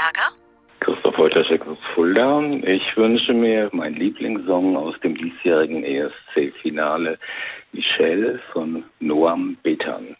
Schlager? Christoph Wolterscheck aus Fulda. Ich wünsche mir meinen Lieblingssong aus dem diesjährigen ESC-Finale, Michelle von Noam Betan.